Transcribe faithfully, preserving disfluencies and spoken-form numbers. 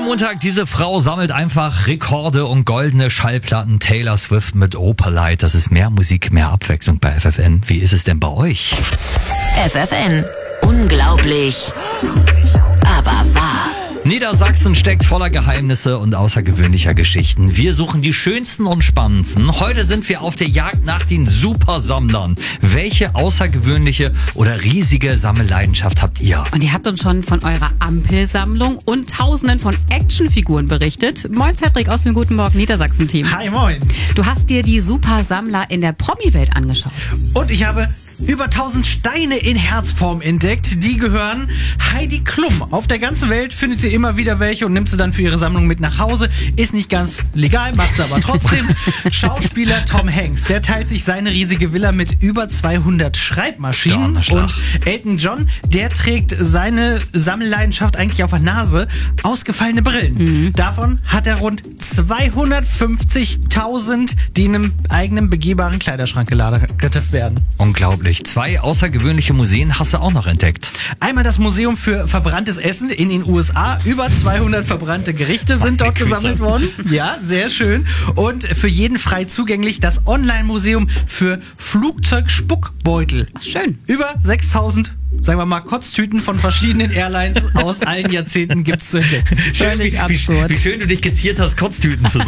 Jeden Montag, diese Frau sammelt einfach Rekorde und goldene Schallplatten. Taylor Swift mit Opalite. Das ist mehr Musik, mehr Abwechslung bei F F N. Wie ist es denn bei euch? F F N. Unglaublich, aber wahr. Niedersachsen steckt voller Geheimnisse und außergewöhnlicher Geschichten. Wir suchen die schönsten und spannendsten. Heute sind wir auf der Jagd nach den Supersammlern. Welche außergewöhnliche oder riesige Sammelleidenschaft habt ihr? Und ihr habt uns schon von eurer Ampelsammlung und Tausenden von Actionfiguren berichtet. Moin Cedric aus dem Guten Morgen Niedersachsen-Team. Hi, moin. Du hast dir die Supersammler in der Promi-Welt angeschaut. Und ich habe über tausend Steine in Herzform entdeckt. Die gehören Heidi Klum. Auf der ganzen Welt findet sie immer wieder welche und nimmt sie dann für ihre Sammlung mit nach Hause. Ist nicht ganz legal, macht sie aber trotzdem. Schauspieler Tom Hanks, der teilt sich seine riesige Villa mit über zweihundert Schreibmaschinen. Und Elton John, der trägt seine Sammelleidenschaft eigentlich auf der Nase. Ausgefallene Brillen. Mhm. Davon hat er rund zweihundertfünfzigtausend, die in einem eigenen begehbaren Kleiderschrank gelagert werden. Unglaublich. Zwei außergewöhnliche Museen hast du auch noch entdeckt. Einmal das Museum für verbranntes Essen in den U S A. Über zweihundert verbrannte Gerichte sind dort gesammelt worden. Ja, sehr schön. Und für jeden frei zugänglich das Online-Museum für Flugzeugspuckbeutel. Ach, schön. Über sechstausend, sagen wir mal, Kotztüten von verschiedenen Airlines aus allen Jahrzehnten gibt's zu entdecken. Völlig absurd. Wie, wie schön du dich geziert hast, Kotztüten zu sagen.